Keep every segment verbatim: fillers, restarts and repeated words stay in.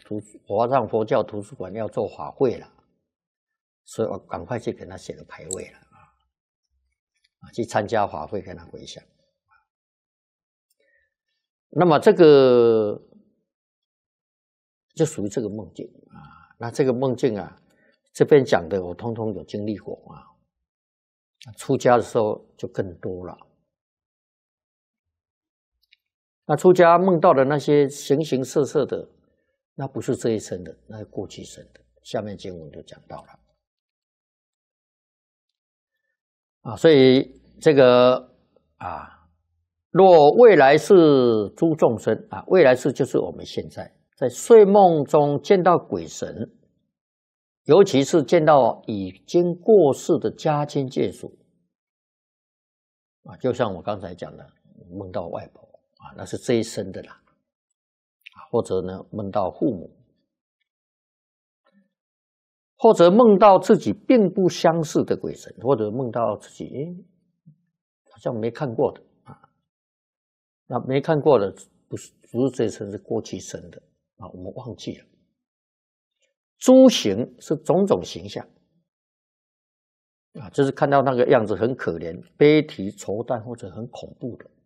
图华藏佛教图书馆要做法会了，所以我赶快去给他写了牌位了啊，啊，去参加法会跟他回向。那么这个就属于这个梦境啊。那这个梦境啊，这边讲的我通通有经历过啊。出家的时候就更多了。那出家梦到的那些形形色色的，那不是这一生的，那是过去生的。下面经文就讲到了啊，所以这个啊，若未来世诸众生啊，未来世就是我们现在在睡梦中见到鬼神，尤其是见到已经过世的家亲眷属啊，就像我刚才讲的，梦到外婆。啊，那是这一生的啦，或者呢梦到父母，或者梦到自己并不相识的鬼神，或者梦到自己诶好像没看过的啊，那没看过的不是不是这一生，是过去生的啊，我们忘记了。诸形是种种形象啊，就是看到那个样子很可怜、悲啼愁淡或者很恐怖的。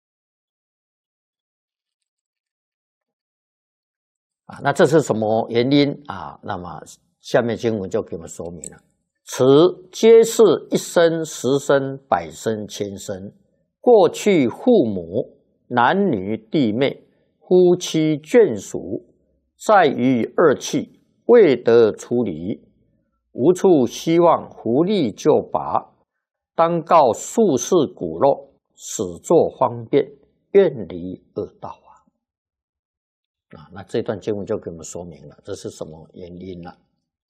啊，那这是什么原因啊？那么下面经文就给我们说明了：此皆是一生、十生、百生、千生，过去父母、男女弟妹、夫妻眷属，在于二气，未得处理，无处希望福利就拔，当告宿世骨肉，始作方便，愿离恶道。啊，那这段经文就给我们说明了这是什么原因了。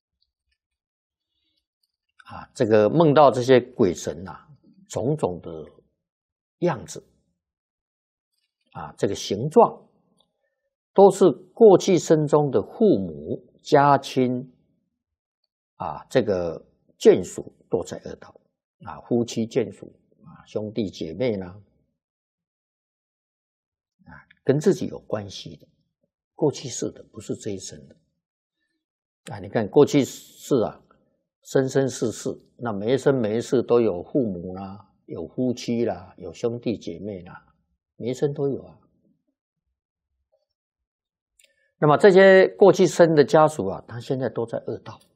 啊，这个梦到这些鬼神呐、啊，种种的样子，啊，这个形状，都是过去生中的父母、家亲，啊，这个眷属都在恶道，啊，夫妻眷属啊，兄弟姐妹呢，啊，跟自己有关系的。过去世的，不是这一生的啊！你看过去世啊，生生世世，那每一生每一世都有父母啦，有夫妻啦，有兄弟姐妹啦，每一生都有啊。那么这些过去生的家属啊，他现在都在恶道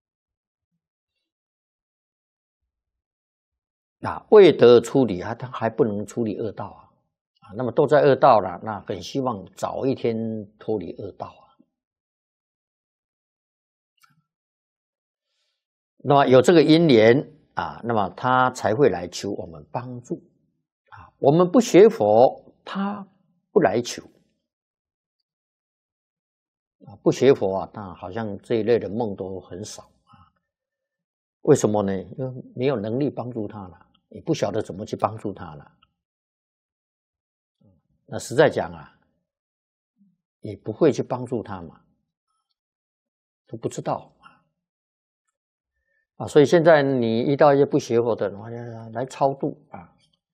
啊，未得处理啊，他还不能处理恶道啊。啊，那么都在恶道了，那很希望早一天脱离恶道啊。那么有这个因缘啊，那么他才会来求我们帮助啊。我们不学佛，他不来求啊。不学佛啊，那好像这一类的梦都很少啊。为什么呢？因为没有能力帮助他了，你不晓得怎么去帮助他了。那实在讲啊，也不会去帮助他嘛，都不知道啊。啊，所以现在你遇到一些不学佛的人，来超度啊，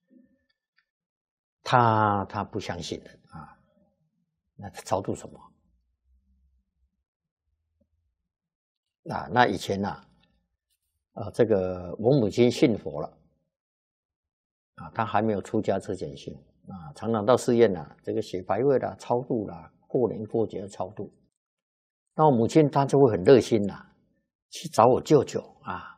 他他不相信的啊，那超度什么？啊，那以前呐、啊，啊，这个我母亲信佛了，啊，她还没有出家之前信。啊，常常到寺院呐、啊，这个写牌位啦、超度啦，过年过节超度。那我母亲她就会很热心呐、啊，去找我舅舅啊，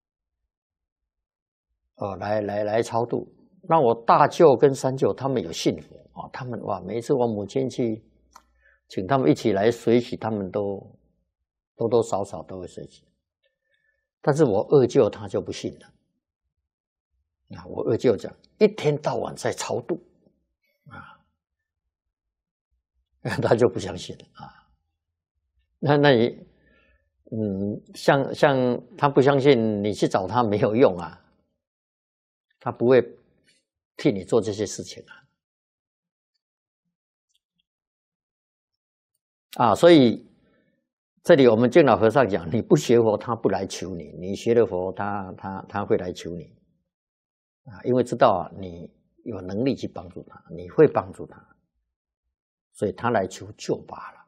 哦，来来来超度。那我大舅跟三舅他们有信佛啊，他们哇，每一次我母亲去请他们一起来随喜，他们都多多少少都会随喜。但是我二舅他就不信了。啊，我二舅讲，一天到晚在超度。啊，他就不相信了啊。那那你，嗯，像像他不相信，你去找他没有用啊，他不会替你做这些事情啊。啊，所以这里我们净老和尚讲，你不学佛，他不来求你；你学了佛，他他他会来求你啊，因为知道啊，你有能力去帮助他，你会帮助他。所以他来求救拔了。